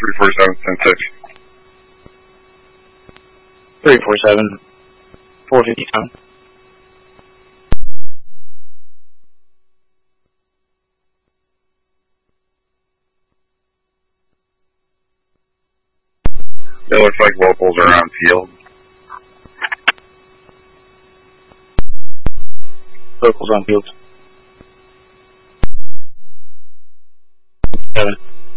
347, 10-6. 347, 457. It looks like locals are on field. Locals on field.